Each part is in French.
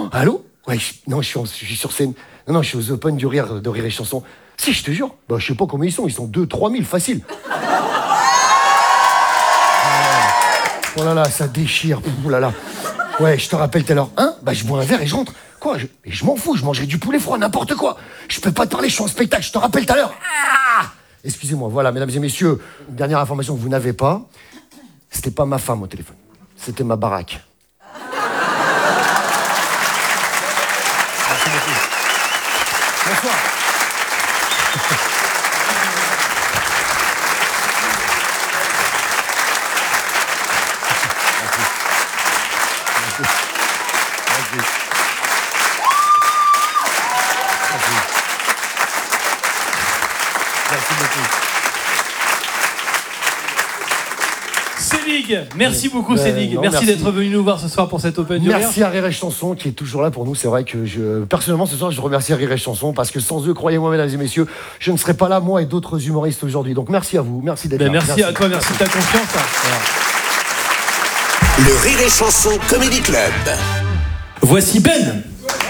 allô? Ouais, non, je suis sur scène. Non, je suis aux Open du Rire, de Rire et Chanson. Si, je te jure. Bah, je sais pas combien ils sont 2-3 000, facile. Oh là là, ça déchire. Oh là là. Ouais, je te rappelle tout à l'heure. Hein? Bah, je bois un verre et je rentre. Quoi? Je m'en fous, je mangerai du poulet froid, n'importe quoi. Je peux pas te parler, je suis en spectacle, je te rappelle tout à l'heure. Ah! Excusez-moi, voilà, mesdames et messieurs, une dernière information que vous n'avez pas. C'était pas ma femme au téléphone. C'était ma baraque. Merci beaucoup. Bonsoir. Merci beaucoup. Selig, merci beaucoup Selig. Merci d'être venu nous voir ce soir pour cette Open du Rire. Merci à Rire et Chanson qui est toujours là pour nous. C'est vrai que personnellement ce soir je remercie Rire et Chanson parce que sans eux, croyez-moi mesdames et messieurs, je ne serais pas là moi et d'autres humoristes aujourd'hui. Donc merci à vous, merci d'être là. Merci à toi, merci de ta confiance. Le Rire et Chanson Comedy Club. Voici Ben.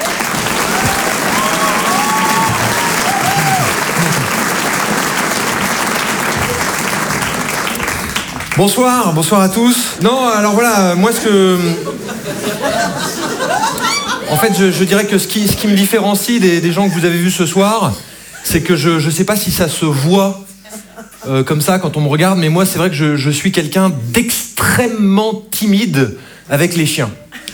Bonsoir à tous. Non, alors voilà, moi en fait, je dirais que ce qui me différencie des gens que vous avez vus ce soir, c'est que je sais pas si ça se voit comme ça quand on me regarde, mais moi c'est vrai que je suis quelqu'un d'extrêmement timide avec les chiens.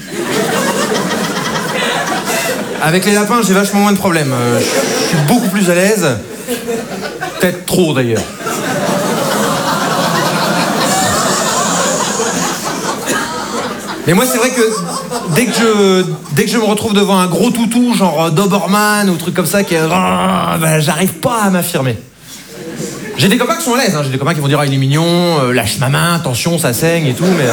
Avec les lapins, j'ai vachement moins de problèmes. Je suis beaucoup plus à l'aise. Peut-être trop d'ailleurs. Mais moi, c'est vrai que dès que je me retrouve devant un gros toutou, genre Doberman ou truc comme ça, j'arrive pas à m'affirmer. J'ai des copains qui sont à l'aise, hein. J'ai des copains qui vont dire il est mignon, lâche ma main, attention, ça saigne et tout, mais...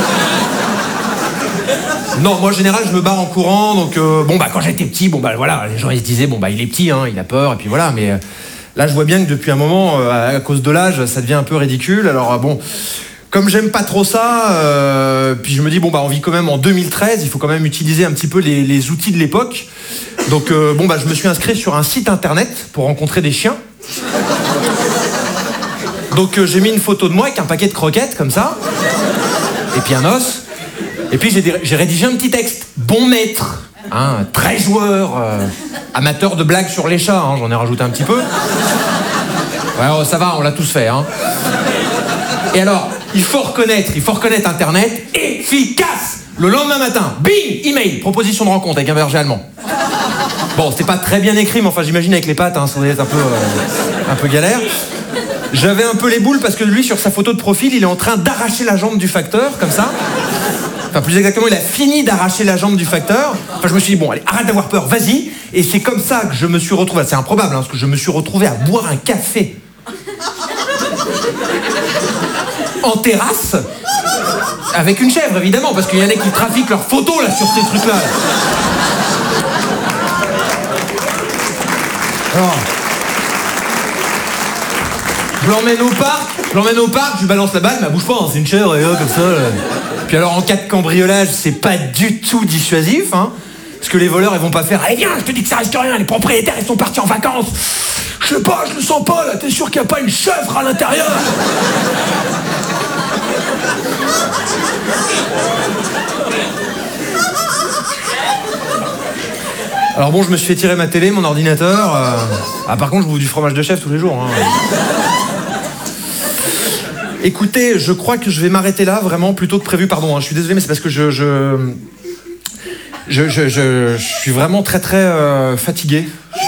Non, moi en général, je me barre en courant, donc quand j'étais petit, voilà, les gens ils se disaient il est petit, hein, il a peur, et puis voilà, mais là je vois bien que depuis un moment, à cause de l'âge, ça devient un peu ridicule, alors comme j'aime pas trop ça, puis je me dis on vit quand même en 2013, il faut quand même utiliser un petit peu les outils de l'époque. Donc je me suis inscrit sur un site internet pour rencontrer des chiens. Donc j'ai mis une photo de moi avec un paquet de croquettes comme ça, et puis un os. Et puis j'ai rédigé un petit texte. Bon maître, hein, très joueur, amateur de blagues sur les chats, hein, j'en ai rajouté un petit peu. Ouais, ça va, on l'a tous fait, hein. Et alors, il faut reconnaître Internet efficace. Le lendemain matin, bing, email, proposition de rencontre avec un berger allemand. Bon, c'était pas très bien écrit, mais enfin, j'imagine avec les pattes, hein, ça doit être un peu galère. J'avais un peu les boules parce que lui, sur sa photo de profil, il est en train d'arracher la jambe du facteur, comme ça. Enfin, plus exactement, il a fini d'arracher la jambe du facteur. Enfin, je me suis dit, allez, arrête d'avoir peur, vas-y. Et c'est comme ça que je me suis retrouvé, c'est improbable, hein, parce que je me suis retrouvé à boire un café en terrasse avec une chèvre, évidemment, parce qu'il y en a qui trafiquent leurs photos, là, sur ces trucs-là. Alors, je l'emmène au parc, je lui balance la balle, mais elle bouge pas, hein, c'est une chèvre, et comme ça. Puis alors, en cas de cambriolage, c'est pas du tout dissuasif, hein, parce que les voleurs, ils vont pas faire « Allez, viens, je te dis que ça risque rien, les propriétaires, ils sont partis en vacances. Je sais pas, je le sens pas, là, t'es sûr qu'il y a pas une chèvre à l'intérieur ?» Alors bon, je me suis fait tirer ma télé, mon ordinateur. Par contre, je bouffe du fromage de chèvre tous les jours, hein. Écoutez, je crois que je vais m'arrêter là, vraiment, plutôt que prévu. Pardon, hein, je suis désolé, mais c'est parce que je suis vraiment très très fatigué.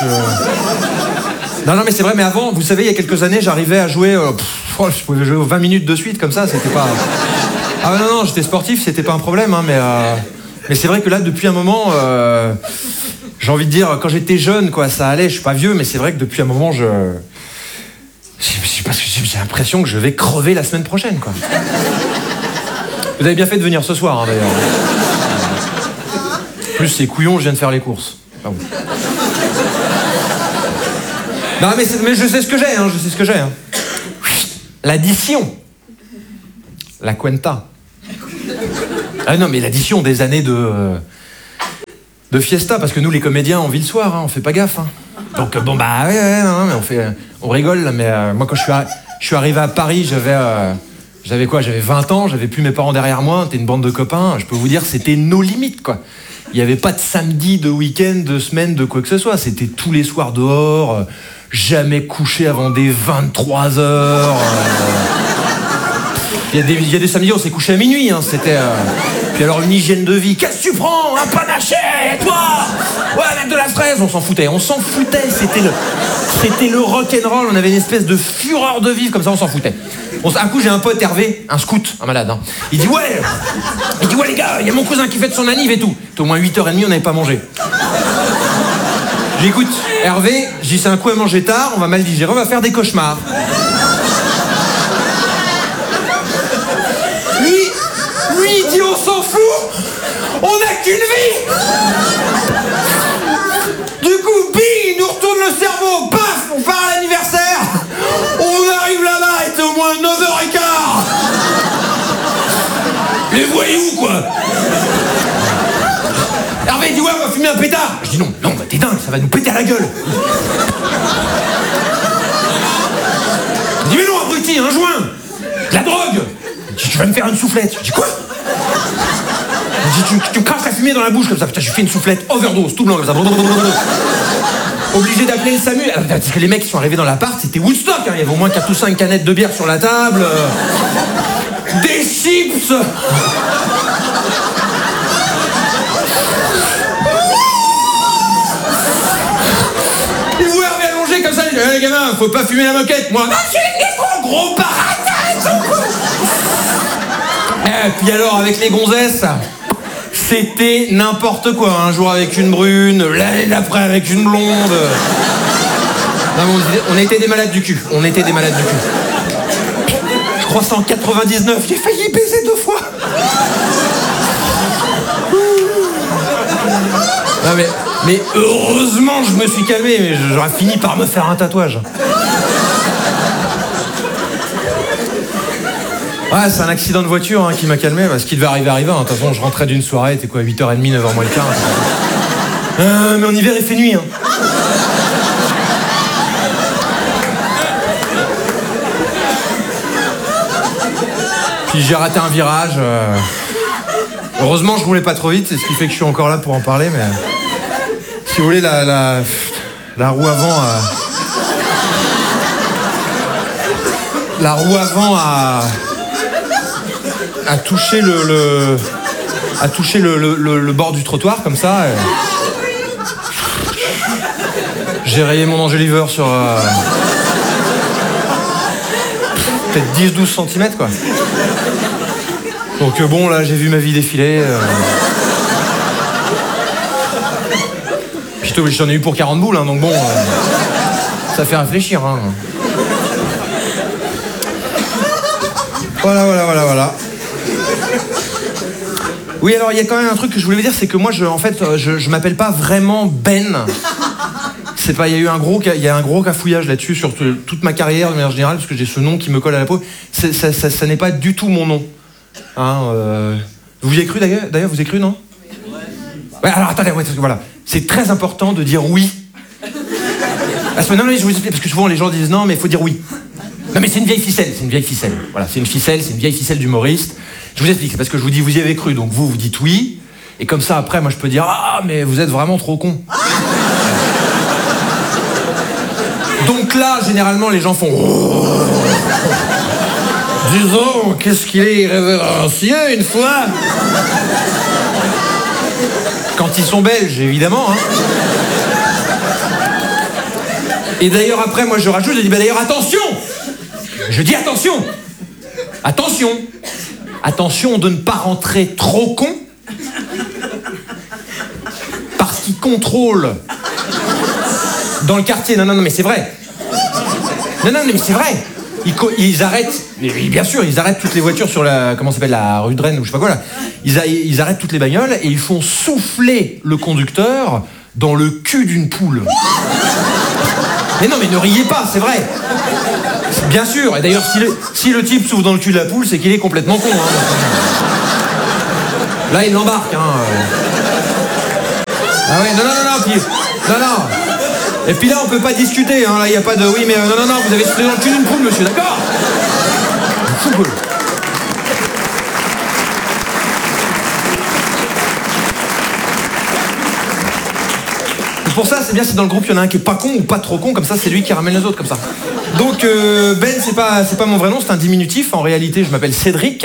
Non, mais c'est vrai, mais avant, vous savez, il y a quelques années, j'arrivais à jouer... je pouvais jouer 20 minutes de suite, comme ça, c'était pas... Ah non, j'étais sportif, c'était pas un problème, hein, mais c'est vrai que là, depuis un moment... j'ai envie de dire, quand j'étais jeune, quoi, ça allait, je suis pas vieux, mais c'est vrai que depuis un moment, j'ai l'impression que je vais crever la semaine prochaine, quoi. Vous avez bien fait de venir ce soir, hein, d'ailleurs. En plus, c'est couillon, je viens de faire les courses. Ah bon. Non, mais je sais ce que j'ai, hein, hein. L'addition. La cuenta. Ah non, mais l'addition des années de de fiesta, parce que nous, les comédiens, on vit le soir, hein, on fait pas gaffe. Hein. Donc bon, bah ouais, non, mais on rigole, là, mais moi, quand je suis arrivé à Paris, j'avais 20 ans, j'avais plus mes parents derrière moi, on était une bande de copains, je peux vous dire, c'était nos limites, quoi. Il n'y avait pas de samedi, de week-end, de semaine, de quoi que ce soit, c'était tous les soirs dehors, jamais couché avant des 23 heures. Il y a des samedis, on s'est couché à minuit, hein, c'était... Puis alors, une hygiène de vie, qu'est-ce que tu prends? Un panaché, toi? Ouais, avec de la fraise, on s'en foutait, c'était le rock'n'roll, on avait une espèce de fureur de vivre, comme ça, on s'en foutait. Un coup, j'ai un pote, Hervé, un scout, un malade, hein. Il dit, ouais, les gars, il y a mon cousin qui fête son anniv et tout. C'était au moins 8h30, on n'avait pas mangé. J'écoute, Hervé, je dis, c'est un coup à manger tard, on va mal digérer, on va faire des cauchemars. Lui, il dit, on s'en fout, on n'a qu'une vie. Du coup, bing, il nous retourne le cerveau, paf, on part à l'anniversaire. On arrive là-bas, il était au moins 9h15. Les voyous, quoi. Hervé dit, ouais, on va fumer un pétard. Je dis, non, bah t'es dingue, ça va nous péter à la gueule. Il dit, mais non, abruti, un joint, de la drogue. Il dit, tu vas me faire une soufflette. Je dis, quoi? Il dit, tu me craches la fumée dans la bouche comme ça. Putain, j'ai fait une soufflette, overdose, tout blanc comme ça. Obligé d'appeler le SAMU. Parce que les mecs qui sont arrivés dans l'appart, c'était Woodstock, hein. Il y avait au moins 4 ou 5 canettes de bière sur la table. Des chips. Et vous Hervé allongé comme ça, il dit, les gamins, faut pas fumer la moquette, moi. Non, tu es gros baratin. Et puis alors, avec les gonzesses, c'était n'importe quoi. Un jour avec une brune, l'année d'après avec une blonde. Non, on était des malades du cul. Je crois 199, j'ai failli baiser 2 fois. Non mais heureusement je me suis calmé, mais j'aurais fini par me faire un tatouage. Ouais, c'est un accident de voiture, hein, qui m'a calmé, parce qu'il devait arriver. Hein. De toute façon, je rentrais d'une soirée, c'était quoi, 8h30, 9h moins le quart. Mais en hiver, il fait nuit. Hein. Puis j'ai raté un virage. Heureusement, je roulais pas trop vite, c'est ce qui fait que je suis encore là pour en parler, mais... Si vous voulez, la roue avant... La roue avant a touché le bord du trottoir comme ça. J'ai rayé mon Angeliver sur peut-être 10-12 cm, quoi. Donc bon, là j'ai vu ma vie défiler. J'en ai eu pour 40 boules, hein, donc bon, ça fait réfléchir. Hein. Voilà. Oui, alors il y a quand même un truc que je voulais vous dire, c'est que moi, je m'appelle pas vraiment Ben. C'est pas, il y a un gros cafouillage là-dessus sur toute ma carrière de manière générale, parce que j'ai ce nom qui me colle à la peau. Ça n'est pas du tout mon nom. Hein, vous y avez cru d'ailleurs, vous y avez cru, non? Ouais, alors attendez, voilà. C'est très important de dire oui. Non, mais je vous explique, parce que souvent les gens disent non, mais il faut dire oui. Non, mais c'est une vieille ficelle. Voilà, c'est une vieille ficelle d'humoriste. Je vous explique, c'est parce que je vous dis, vous y avez cru, donc vous dites oui. Et comme ça, après, moi, je peux dire, ah, mais vous êtes vraiment trop con. Donc là, généralement, les gens font... Oh. Disons, qu'est-ce qu'il est irrévérencieux, une fois. Quand ils sont belges, évidemment. Hein. Et d'ailleurs, après, moi, je rajoute, je dis, bah d'ailleurs, attention. Je dis attention. Attention de ne pas rentrer trop con. Parce qu'ils contrôlent dans le quartier. Non, mais c'est vrai. Non, mais c'est vrai. Ils arrêtent, bien sûr, ils arrêtent toutes les voitures sur la, comment ça s'appelle, la rue de Rennes ou je sais pas quoi là. Ils arrêtent toutes les bagnoles et ils font souffler le conducteur dans le cul d'une poule. Mais non, mais ne riez pas, c'est vrai. Bien sûr. Et d'ailleurs, si le type souffle dans le cul de la poule, c'est qu'il est complètement con. Hein. Là, il l'embarque. Hein. Ah ouais, non, puis... Non. Et puis là, on peut pas discuter, hein. Là, il n'y a pas de... Oui, mais non, vous avez sauté dans le cul d'une poule, monsieur, d'accord? Cool. Pour ça, c'est bien si dans le groupe, il y en a un qui est pas con ou pas trop con, comme ça, c'est lui qui ramène les autres, comme ça. Donc, Ben, c'est pas mon vrai nom, c'est un diminutif. En réalité, je m'appelle Cédric.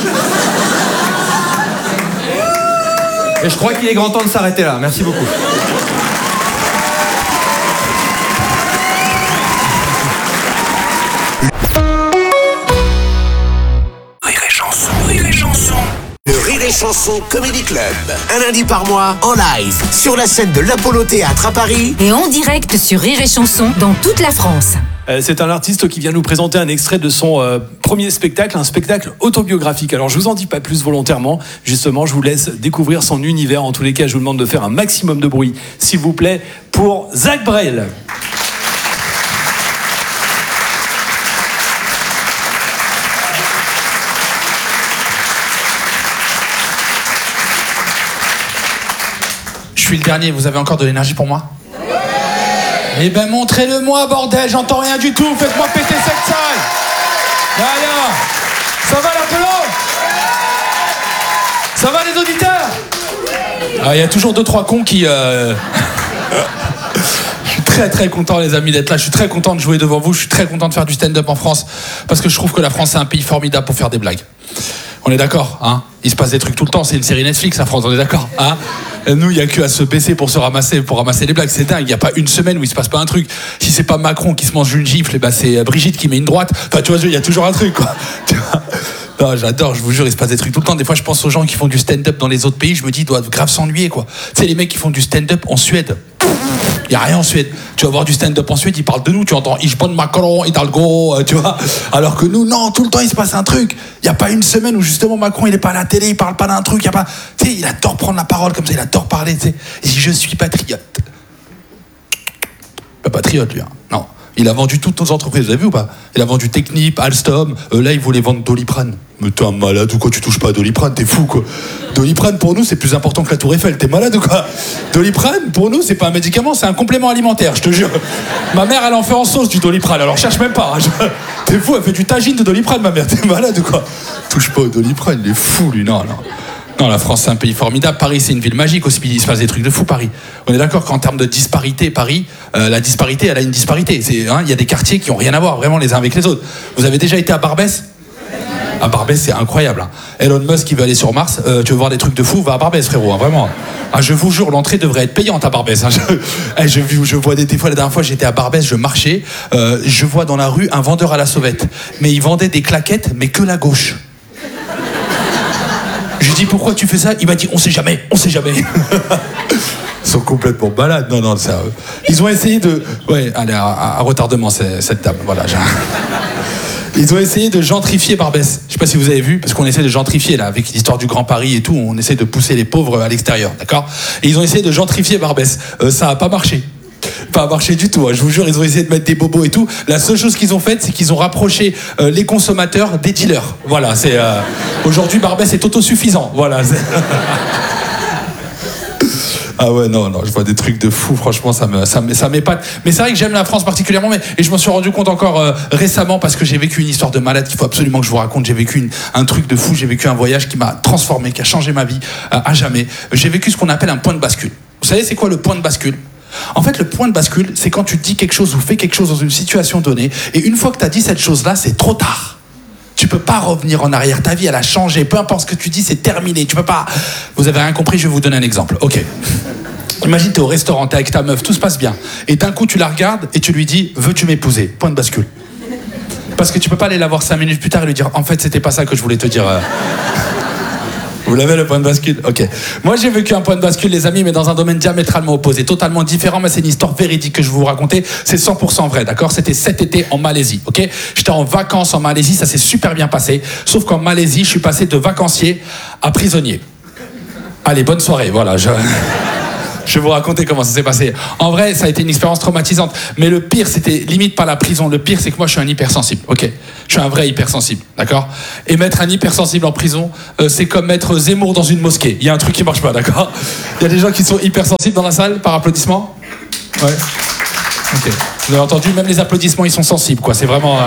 Et je crois qu'il est grand temps de s'arrêter là. Merci beaucoup. Rire et chanson. Le Rire et Chanson Comedy Club. Un lundi par mois, en live, sur la scène de l'Apollo Théâtre à Paris. Et en direct sur Rire et Chanson dans toute la France. C'est un artiste qui vient nous présenter un extrait de son premier spectacle, un spectacle autobiographique. Alors je vous en dis pas plus volontairement, justement je vous laisse découvrir son univers. En tous les cas, je vous demande de faire un maximum de bruit, s'il vous plaît, pour Zach Brel. Je suis le dernier, vous avez encore de l'énergie pour moi? Eh ben montrez-le-moi, bordel, j'entends rien du tout, faites-moi péter cette salle. Voilà. Ça va l'apéro? Ça va les auditeurs? Ah, il y a toujours 2-3 cons qui... Je suis très content les amis d'être là, je suis très content de jouer devant vous, je suis très content de faire du stand-up en France, parce que je trouve que la France c'est un pays formidable pour faire des blagues. On est d'accord, hein? Il se passe des trucs tout le temps, c'est une série Netflix, la France, on est d'accord, hein? Nous, il n'y a que à se baisser pour ramasser les blagues. C'est dingue, il n'y a pas une semaine où il se passe pas un truc. Si c'est pas Macron qui se mange une gifle, eh ben c'est Brigitte qui met une droite. Enfin, tu vois, il y a toujours un truc, quoi. Non, j'adore, je vous jure, il se passe des trucs tout le temps. Des fois, je pense aux gens qui font du stand-up dans les autres pays, je me dis, ils doivent grave s'ennuyer, quoi. Tu sais, les mecs qui font du stand-up en Suède. Il n'y a rien en Suède. Tu vas voir du stand-up en Suède, ils parlent de nous, tu entends Ich bin Macron, Hidalgo, tu vois. Alors que nous, non, tout le temps, il se passe un truc. Il n'y a pas une semaine où justement Macron, il n'est pas à la télé, il parle pas d'un truc, il y a pas. Tu sais, il adore prendre la parole comme ça, il adore parler, tu sais. Il dit, je suis patriote. Pas patriote, lui, hein. Non. Il a vendu toutes nos entreprises, vous avez vu ou pas? Il a vendu Technip, Alstom, là il voulait vendre Doliprane. Mais t'es un malade ou quoi? Tu touches pas à Doliprane, t'es fou quoi. Doliprane pour nous c'est plus important que la Tour Eiffel, t'es malade ou quoi? Doliprane pour nous c'est pas un médicament, c'est un complément alimentaire, je te jure. Ma mère elle en fait en sauce du Doliprane, alors cherche même pas. T'es fou, elle fait du tagine de Doliprane ma mère, t'es malade ou quoi? Touche pas au Doliprane, il est fou lui, non. Non, la France, c'est un pays formidable. Paris, c'est une ville magique aussi. Il se passe des trucs de fou, Paris. On est d'accord qu'en termes de disparité, Paris, la disparité, elle a une disparité. Il y a des quartiers qui n'ont rien à voir, vraiment, les uns avec les autres. Vous avez déjà été à Barbès? À Barbès, c'est incroyable. Hein. Elon Musk, qui veut aller sur Mars. Tu veux voir des trucs de fou? Va à Barbès, frérot, hein, vraiment. Ah, je vous jure, l'entrée devrait être payante à Barbès. Hein. Je vois des fois, la dernière fois, j'étais à Barbès, je marchais. Je vois dans la rue un vendeur à la sauvette. Mais il vendait des claquettes, mais que la gauche. Je lui dis pourquoi tu fais ça? Il m'a dit on sait jamais. Ils sont complètement malades. Non, ça. Ils ont essayé de. Ouais, allez, à retardement cette table. Voilà. Ils ont essayé de gentrifier Barbès. Je sais pas si vous avez vu, parce qu'on essaie de gentrifier là, avec l'histoire du Grand Paris et tout, on essaie de pousser les pauvres à l'extérieur, d'accord? Et ils ont essayé de gentrifier Barbès. Ça a pas marché. Pas marché du tout, hein. Je vous jure, ils ont essayé de mettre des bobos et tout. La seule chose qu'ils ont faite, c'est qu'ils ont rapproché les consommateurs des dealers. Voilà, c'est aujourd'hui Barbès est autosuffisant. Voilà. Ah ouais, non, je vois des trucs de fou, franchement, ça m'épate. Mais c'est vrai que j'aime la France particulièrement, et je m'en suis rendu compte encore récemment, parce que j'ai vécu une histoire de malade qu'il faut absolument que je vous raconte. J'ai vécu un truc de fou, j'ai vécu un voyage qui m'a transformé, qui a changé ma vie à jamais. J'ai vécu ce qu'on appelle un point de bascule. Vous savez, c'est quoi le point de bascule? En fait, le point de bascule, c'est quand tu dis quelque chose ou fais quelque chose dans une situation donnée, et une fois que tu as dit cette chose-là, c'est trop tard. Tu peux pas revenir en arrière. Ta vie, elle a changé. Peu importe ce que tu dis, c'est terminé. Tu peux pas. Vous avez rien compris, je vais vous donner un exemple. Ok. Imagine, t'es au restaurant, t'es avec ta meuf, tout se passe bien. Et d'un coup, tu la regardes et tu lui dis, veux-tu m'épouser? Point de bascule. Parce que tu peux pas aller la voir 5 minutes plus tard et lui dire, en fait, c'était pas ça que je voulais te dire. Vous l'avez, le point de bascule? Ok. Moi, j'ai vécu un point de bascule, les amis, mais dans un domaine diamétralement opposé, totalement différent, mais c'est une histoire véridique que je vais vous raconter. C'est 100% vrai, d'accord? C'était cet été en Malaisie, ok? J'étais en vacances en Malaisie, ça s'est super bien passé. Sauf qu'en Malaisie, je suis passé de vacancier à prisonnier. Allez, bonne soirée, voilà. Je vais vous raconter comment ça s'est passé. En vrai, ça a été une expérience traumatisante. Mais le pire, c'était limite pas la prison. Le pire, c'est que moi, je suis un hypersensible. Ok, je suis un vrai hypersensible, d'accord. Et mettre un hypersensible en prison, c'est comme mettre Zemmour dans une mosquée. Il y a un truc qui marche pas, d'accord. Il y a des gens qui sont hypersensibles dans la salle, par applaudissement. Ouais. Ok. Vous avez entendu, même les applaudissements, ils sont sensibles, quoi. C'est vraiment.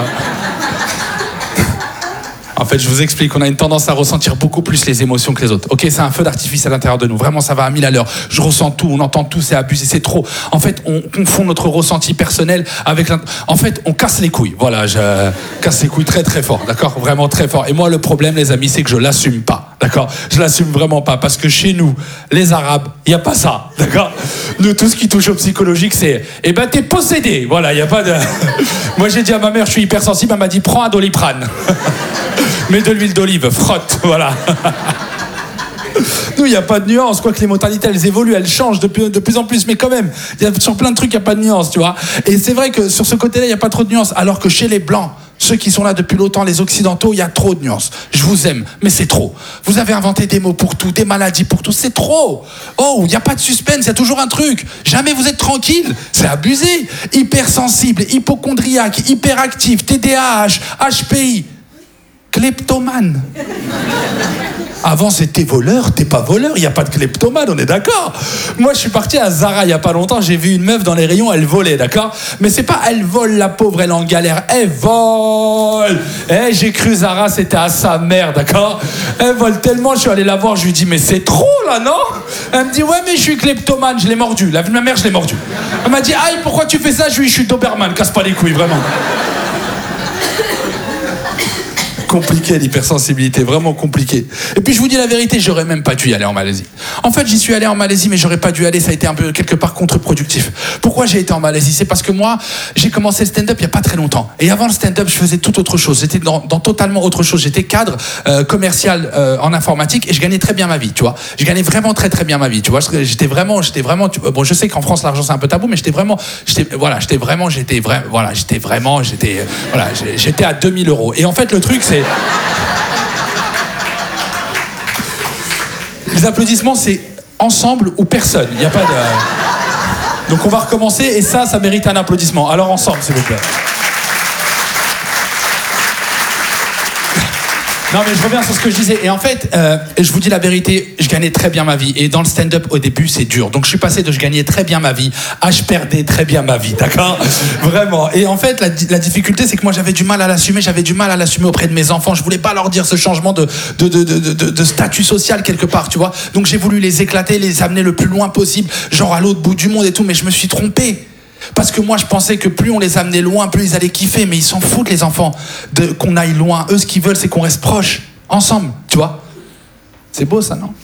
En fait, je vous explique, on a une tendance à ressentir beaucoup plus les émotions que les autres. Ok, c'est un feu d'artifice à l'intérieur de nous. Vraiment, ça va à 1000 à l'heure. Je ressens tout, on entend tout, c'est abusé, c'est trop. En fait, on confond notre ressenti personnel avec En fait, on casse les couilles. Voilà, je casse les couilles très très fort, d'accord. Vraiment très fort. Et moi, le problème, les amis, c'est que je l'assume pas, d'accord. Je l'assume vraiment pas, parce que chez nous, les Arabes, il y a pas ça, d'accord. Nous, tout ce qui touche au psychologique, c'est, eh ben, t'es possédé. Voilà, il y a pas de. Moi, j'ai dit à ma mère, je suis hypersensible, elle m'a dit, prends un Doliprane. Mets de l'huile d'olive, frotte, voilà. Nous, il n'y a pas de nuance, quoique les mentalités, elles évoluent, elles changent de plus en plus, mais quand même, sur plein de trucs, il n'y a pas de nuance, tu vois. Et c'est vrai que sur ce côté-là, il n'y a pas trop de nuance, alors que chez les Blancs, ceux qui sont là depuis longtemps, les Occidentaux, il y a trop de nuances. Je vous aime, mais c'est trop. Vous avez inventé des mots pour tout, des maladies pour tout, c'est trop. Oh, il n'y a pas de suspense, il y a toujours un truc. Jamais vous êtes tranquille, c'est abusé. Hypersensible, hypochondriaque, hyperactif, TDAH, HPI. Kleptomane. Avant c'était voleur, t'es pas voleur, il n'y a pas de kleptomane, on est d'accord. Moi je suis parti à Zara il n'y a pas longtemps, j'ai vu une meuf dans les rayons, elle volait, d'accord. Mais c'est pas elle vole la pauvre, elle est en galère, elle vole. J'ai cru Zara c'était à sa mère, d'accord. Elle vole tellement, je suis allé la voir, je lui dis mais c'est trop là, non. Elle me dit ouais mais je suis kleptomane, je l'ai mordu, la vie de ma mère je l'ai mordu. Elle m'a dit aïe pourquoi tu fais ça, je suis Doberman, casse pas les couilles vraiment. Compliqué l'hypersensibilité, vraiment compliqué. Et puis je vous dis la vérité, j'aurais même pas dû y aller en Malaisie. En fait, j'y suis allé en Malaisie, mais j'aurais pas dû y aller, ça a été un peu quelque part contre-productif. Pourquoi j'ai été en Malaisie? C'est parce que moi, j'ai commencé le stand-up il y a pas très longtemps. Et avant le stand-up, je faisais tout autre chose. J'étais dans totalement autre chose. J'étais cadre commercial en informatique et je gagnais très bien ma vie, tu vois. Je gagnais vraiment très très bien ma vie, tu vois. J'étais vraiment. Bon, je sais qu'en France l'argent c'est un peu tabou, mais j'étais à 2000 €. Et en fait, le truc c'est les applaudissements, c'est ensemble ou personne. Il n'y a pas de. Donc on va recommencer et ça mérite un applaudissement. Alors ensemble, s'il vous plaît. Non mais je reviens sur ce que je disais. Et en fait, je vous dis la vérité, je gagnais très bien ma vie. Et dans le stand-up, au début, c'est dur. Donc je suis passé de je gagnais très bien ma vie à je perdais très bien ma vie, d'accord. Vraiment. Et en fait, la difficulté, c'est que moi, j'avais du mal à l'assumer. J'avais du mal à l'assumer auprès de mes enfants. Je voulais pas leur dire ce changement de statut social quelque part, tu vois. Donc j'ai voulu les éclater, les amener le plus loin possible, genre à l'autre bout du monde et tout. Mais je me suis trompé. Parce que moi je pensais que plus on les amenait loin, plus ils allaient kiffer, mais ils s'en foutent les enfants qu'on aille loin. Eux ce qu'ils veulent c'est qu'on reste proches, ensemble, tu vois. C'est beau ça, non?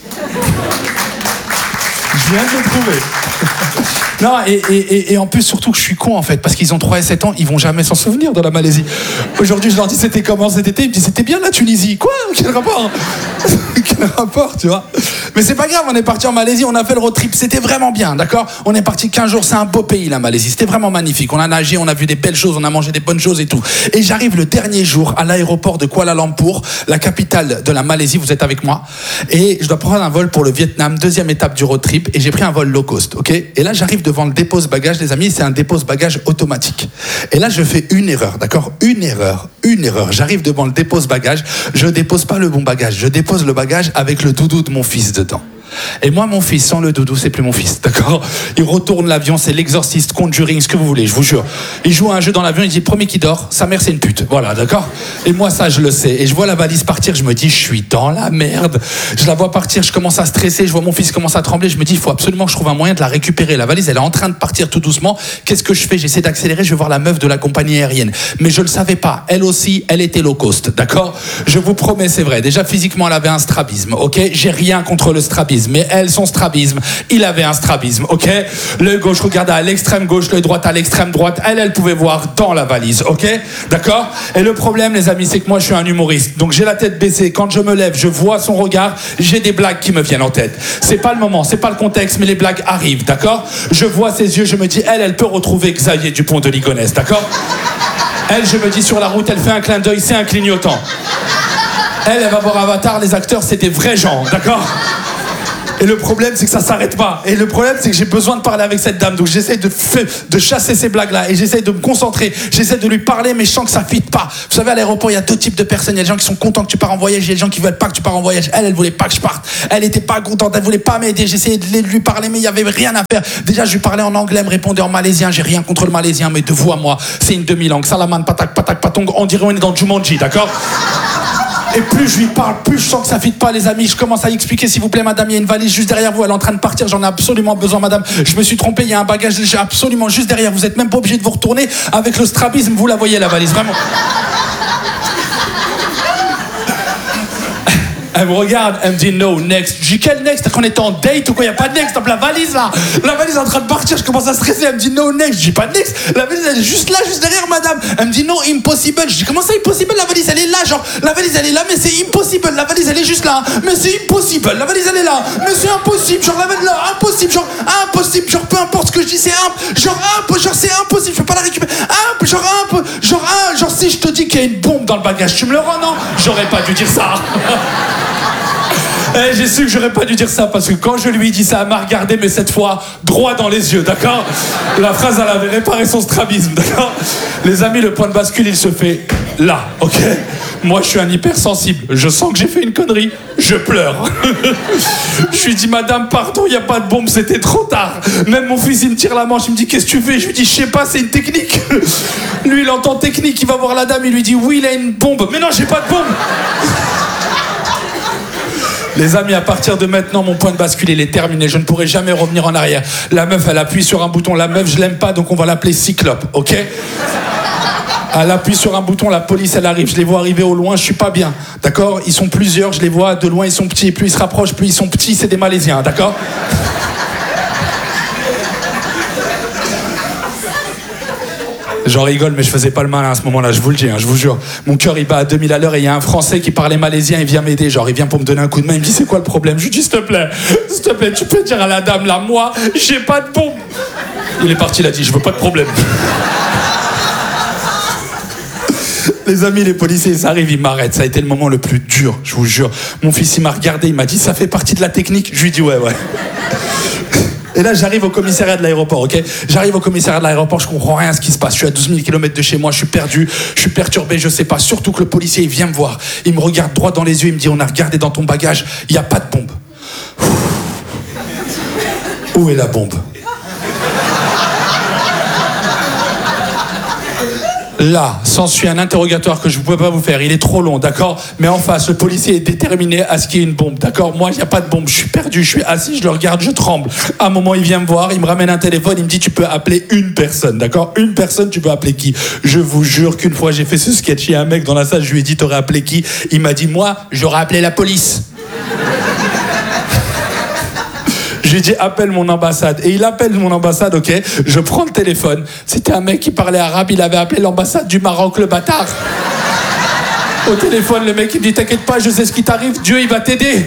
Je viens de le trouver. Non, et en plus, surtout que je suis con en fait, parce qu'ils ont 3 et 7 ans, ils vont jamais s'en souvenir de la Malaisie. Aujourd'hui, je leur dis c'était comment cet été, ils me disent c'était bien la Tunisie. Quoi? Quel rapport? Quel rapport, tu vois? Mais c'est pas grave, on est parti en Malaisie, on a fait le road trip, c'était vraiment bien, d'accord? On est parti 15 jours, c'est un beau pays la Malaisie, c'était vraiment magnifique. On a nagé, on a vu des belles choses, on a mangé des bonnes choses et tout. Et j'arrive le dernier jour à l'aéroport de Kuala Lumpur, la capitale de la Malaisie, vous êtes avec moi? Et je dois prendre un vol pour le Vietnam, 2e étape du road trip, et j'ai pris un vol low cost, ok? Et là, j'arrive devant le dépose-bagages, les amis, c'est un dépose-bagages automatique. Et là, je fais une erreur, d'accord? Une erreur. J'arrive devant le dépose-bagages, je dépose pas le bon bagage, je dépose le bagage avec le doudou de mon fils dedans. Et moi, mon fils, sans le doudou, c'est plus mon fils, d'accord? Il retourne l'avion, c'est l'exorciste, Conjuring, ce que vous voulez, je vous jure. Il joue à un jeu dans l'avion, il dit, premier qui dort, sa mère c'est une pute, voilà, d'accord? Et moi, ça, je le sais. Et je vois la valise partir, je me dis, je suis dans la merde. Je la vois partir, je commence à stresser, je vois mon fils commence à trembler, je me dis, il faut absolument que je trouve un moyen de la récupérer. La valise, elle est en train de partir tout doucement. Qu'est-ce que je fais? J'essaie d'accélérer, je vais voir la meuf de la compagnie aérienne. Mais je le savais pas. Elle aussi, elle était low cost, d'accord? Je vous promets, c'est vrai. Déjà, physiquement, elle avait un strabisme, ok? J'ai rien contre le strabisme, mais elle, son strabisme, il avait un strabisme, ok? L'œil gauche regardait à l'extrême gauche, l'œil droit à l'extrême droite. Elle pouvait voir dans la valise, ok? D'accord? Et le problème, les amis, c'est que moi, je suis un humoriste. Donc, j'ai la tête baissée. Quand je me lève, je vois son regard. J'ai des blagues qui me viennent en tête. C'est pas le moment, c'est pas le contexte, mais les blagues arrivent, d'accord? Je vois ses yeux, je me dis, elle peut retrouver Xavier Dupont de Ligonnès, d'accord? Elle, je me dis, sur la route, elle fait un clin d'œil, c'est un clignotant. Elle va voir Avatar, les acteurs, c'est des vrais gens, d'accord? Et le problème, c'est que ça s'arrête pas. Et le problème, c'est que j'ai besoin de parler avec cette dame. Donc j'essaie de chasser ces blagues-là. Et j'essaie de me concentrer. J'essaie de lui parler, mais je sens que ça fit pas. Vous savez, à l'aéroport, il y a deux types de personnes. Il y a des gens qui sont contents que tu pars en voyage. Il y a des gens qui veulent pas que tu pars en voyage. Elle voulait pas que je parte. Elle était pas contente. Elle voulait pas m'aider. J'essayais de lui parler, mais il y avait rien à faire. Déjà, je lui parlais en anglais. Elle me répondait en malaisien. J'ai rien contre le malaisien, mais de vous à moi, c'est une demi-langue. Salaman, patak, patak, patong. On dirait on est dans Jumanji, d'accord? Et plus je lui parle, plus je sens que ça fit pas, les amis. Je commence à expliquer, s'il vous plaît, madame, il y a une valise juste derrière vous, elle est en train de partir, j'en ai absolument besoin, madame. Je me suis trompé, il y a un bagage, j'ai absolument juste derrière. Vous êtes même pas obligé de vous retourner avec le strabisme, vous la voyez, la valise, vraiment. Elle me regarde, elle me dit no, next. Je dis quel next? T'as qu'on était en date ou quoi? Y a pas de next, top la valise là. La valise est en train de partir, je commence à stresser. Elle me dit no, next. Je dis pas de next. La valise elle est juste là, juste derrière madame. Elle me dit no, impossible. Je dis comment ça impossible? La valise elle est là, genre la valise elle est là, mais c'est impossible. La valise elle est juste là, mais c'est impossible. La valise elle est là, mais c'est impossible. Genre la valise là, impossible. Genre impossible. Genre peu importe ce que je dis, c'est genre c'est impossible. Je peux pas la récupérer. Genre si je te dis qu'il y a une bombe dans le bagage, tu me le rends, non? J'aurais pas dû dire ça. Et j'ai su que j'aurais pas dû dire ça parce que quand je lui ai dit ça, elle m'a regardé, mais cette fois droit dans les yeux, d'accord? La phrase, elle avait réparé son strabisme, d'accord? Les amis, le point de bascule, il se fait là, ok? Moi, je suis un hypersensible. Je sens que j'ai fait une connerie. Je pleure. Je lui dis, madame, pardon, il n'y a pas de bombe, c'était trop tard. Même mon fils, il me tire la manche, il me dit, qu'est-ce que tu fais? Je lui dis, je sais pas, c'est une technique. Lui, il entend technique, il va voir la dame, il lui dit, oui, il a une bombe. Mais non, j'ai pas de bombe. Les amis, à partir de maintenant, mon point de bascule, il est terminé. Je ne pourrai jamais revenir en arrière. La meuf, elle appuie sur un bouton. La meuf, je l'aime pas, donc on va l'appeler Cyclope, ok? Elle appuie sur un bouton, la police, elle arrive. Je les vois arriver au loin, je suis pas bien, d'accord? Ils sont plusieurs, je les vois de loin, ils sont petits. Plus ils se rapprochent, plus ils sont petits, c'est des Malaisiens, d'accord? J'en rigole, mais je faisais pas le malin à ce moment-là, je vous le dis, je vous jure. Mon cœur, il bat à 2000 à l'heure et il y a un Français qui parlait malaisien, il vient m'aider. Genre, il vient pour me donner un coup de main, il me dit, c'est quoi le problème? Je lui dis, s'il te plaît, tu peux dire à la dame, là, moi, j'ai pas de bombe. Il est parti, il a dit, je veux pas de problème. Les amis, les policiers, ils arrivent, ils m'arrêtent. Ça a été le moment le plus dur, je vous jure. Mon fils, il m'a regardé, il m'a dit, ça fait partie de la technique? Je lui dis, ouais. Et là, j'arrive au commissariat de l'aéroport, ok? J'arrive au commissariat de l'aéroport, je comprends rien à ce qui se passe. Je suis à 12 000 km de chez moi, je suis perdu, je suis perturbé, je sais pas. Surtout que le policier, il vient me voir. Il me regarde droit dans les yeux, il me dit, on a regardé dans ton bagage, il n'y a pas de bombe. Où est la bombe? Là, s'ensuit un interrogatoire que je ne peux pas vous faire. Il est trop long, d'accord? Mais en face, le policier est déterminé à ce qu'il y ait une bombe, d'accord? Moi, il n'y a pas de bombe. Je suis perdu, je suis assis, je le regarde, je tremble. À un moment, il vient me voir, il me ramène un téléphone, il me dit, tu peux appeler une personne, d'accord? Une personne, tu peux appeler qui? Je vous jure qu'une fois, j'ai fait ce sketch. Il y a un mec dans la salle, je lui ai dit, t'aurais appelé qui? Il m'a dit, moi, j'aurais appelé la police. Je lui ai dit, appelle mon ambassade. Et il appelle mon ambassade, ok? Je prends le téléphone. C'était un mec qui parlait arabe, il avait appelé l'ambassade du Maroc, le bâtard. Au téléphone, le mec, il me dit, t'inquiète pas, je sais ce qui t'arrive, Dieu, il va t'aider.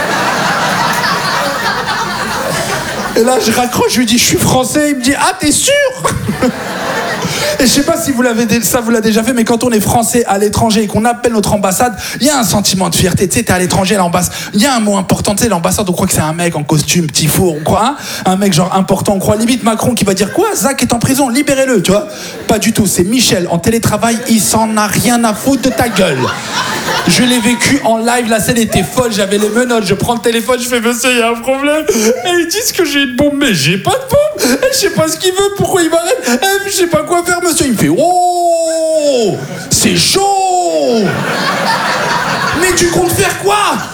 Et là, je raccroche, je lui dis, je suis français. Il me dit, ah, t'es sûr? Et je sais pas si vous l'avez déjà fait, mais quand on est français à l'étranger et qu'on appelle notre ambassade, il y a un sentiment de fierté. Tu sais, t'es à l'étranger, l'ambassade. Il y a un mot important, tu sais, l'ambassade, on croit que c'est un mec en costume, petit four, on croit, hein, un mec genre important, on croit limite Macron qui va dire quoi? Zach est en prison, libérez-le, tu vois? Pas du tout, c'est Michel en télétravail, il s'en a rien à foutre de ta gueule. Je l'ai vécu en live, la scène était folle, j'avais les menottes, je prends le téléphone, je fais, monsieur, il y a un problème. Et ils disent que j'ai une bombe, mais j'ai pas de bombe. Et je sais pas ce qu'il veut, pourquoi il m'arrête. Je sais pas quoi faire, monsieur. Il me fait, oh, c'est chaud. Mais tu comptes faire quoi?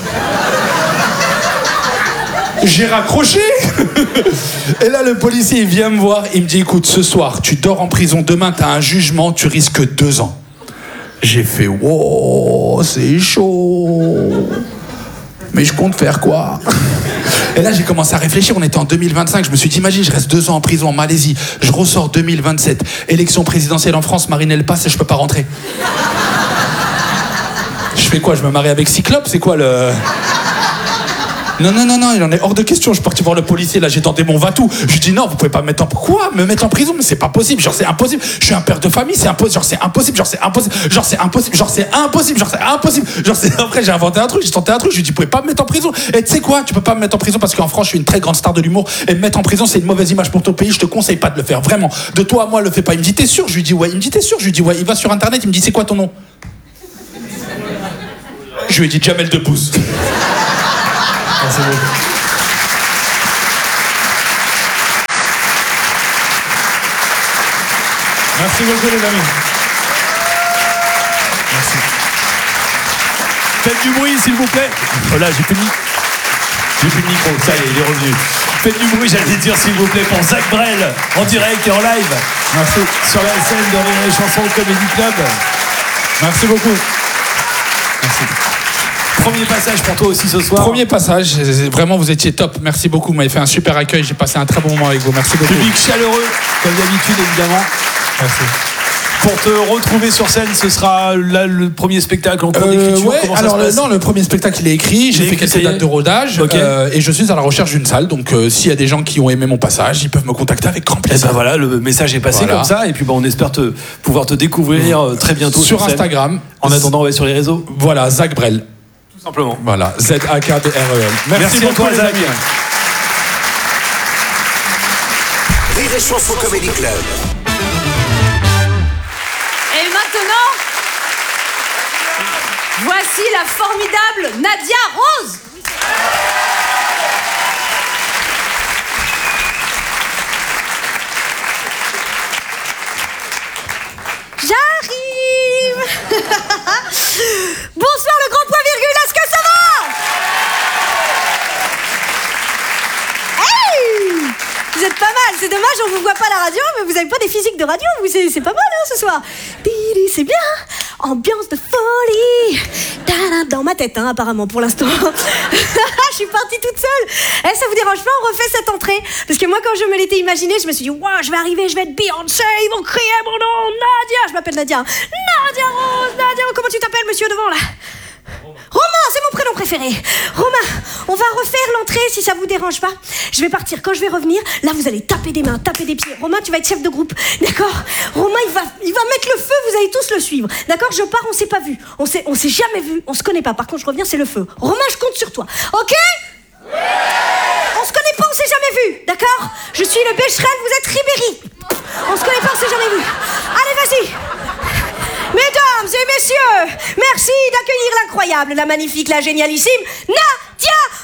J'ai raccroché. Et là, le policier, il vient me voir, il me dit, écoute, ce soir, tu dors en prison, demain, t'as un jugement, tu risques 2 ans. J'ai fait, wow, c'est chaud. Mais je compte faire quoi? Et là, j'ai commencé à réfléchir. On était en 2025. Je me suis dit, imagine, je reste 2 ans en prison en Malaisie. Je ressors 2027. Élection présidentielle en France, Marine, elle passe et je peux pas rentrer. Je fais quoi? Je me marie avec Cyclope? C'est quoi le... Non, il en est hors de question. Je suis parti voir le policier, là, j'ai tenté mon va-tout. Je lui dis non, vous pouvez pas me mettre en... Quoi? Me mettre en prison? Mais c'est pas possible, genre c'est impossible. Je suis un père de famille, c'est impossible. Genre c'est impossible, genre c'est impossible. Genre c'est impossible, genre c'est impossible, genre c'est impossible. Genre c'est... Après j'ai inventé un truc, j'ai tenté un truc, je lui dis vous pouvez pas me mettre en prison. Et tu sais quoi? Tu peux pas me mettre en prison parce qu'en France je suis une très grande star de l'humour. Et me mettre en prison c'est une mauvaise image pour ton pays, je te conseille pas de le faire, vraiment. De toi à moi, le fais pas. Il me dit t'es sûr? Je lui dis ouais, il me dit t'es sûr? Je lui dis ouais, il va sur internet, il me dit c'est quoi ton nom? Je lui ai dit Jamel Debbouze. Merci beaucoup. Merci beaucoup les amis. Merci. Faites du bruit s'il vous plaît. Voilà, j'ai plus de micro, ça y est, il est revenu. Faites du bruit, j'allais dire s'il vous plaît, pour Zach Brel, en direct et en live. Merci. Sur la scène de Rire et Chanson Comedy Club. Merci beaucoup. Merci. Premier passage pour toi aussi ce soir. Premier passage, vraiment vous étiez top, merci beaucoup, vous m'avez fait un super accueil, j'ai passé un très bon moment avec vous, merci beaucoup. Public chaleureux, comme d'habitude évidemment. Merci. Pour te retrouver sur scène, ce sera là le premier spectacle en cours d'écriture. Ouais, alors non, le premier spectacle il est écrit, j'ai fait quelques dates de rodage, et je suis à la recherche d'une salle, donc s'il y a des gens qui ont aimé mon passage, ils peuvent me contacter avec grand plaisir. Et ben voilà, le message est passé comme ça, et puis on espère pouvoir te découvrir très bientôt sur Instagram. En attendant, on va sur les réseaux. Voilà, Zach Brel. Tout simplement. Voilà, Z-A-K-B-R-E-L. Merci beaucoup, les Zach. amis. Rire et Chanson Comedy Club. Et maintenant, voici la formidable Nadia Rose. J'arrive. Bonsoir le grand point virgule, est-ce que ça va? Hey, vous êtes pas mal, c'est dommage on vous voit pas à la radio, mais vous avez pas des physiques de radio, vous, c'est pas mal hein, ce soir. C'est bien, ambiance de folie. Dans ma tête hein, apparemment pour l'instant. Je suis partie toute seule. Ça vous dérange pas, on refait cette entrée? Parce que moi quand je me l'étais imaginé, je me suis dit waouh, je vais arriver, je vais être Beyoncé, ils vont crier mon nom, Nadia. Je m'appelle Nadia. Nadia Rose, Nadia, comment tu t'appelles monsieur devant là? Romain, c'est mon prénom préféré. Romain, on va refaire l'entrée si ça vous dérange pas. Je vais partir, quand je vais revenir, là vous allez taper des mains, taper des pieds. Romain, tu vas être chef de groupe, d'accord? Romain, il va mettre le feu, vous allez tous le suivre. D'accord, je pars, on s'est pas vu. On s'est jamais vu, on se connaît pas. Par contre, je reviens, c'est le feu. Romain, je compte sur toi, ok? Oui. On se connaît pas, on s'est jamais vu, d'accord? Je suis le Becherel, vous êtes Ribéry. On se connaît pas, on s'est jamais vu. Allez, vas-y. Mesdames et messieurs, merci d'accueillir l'incroyable, la magnifique, la génialissime Nadia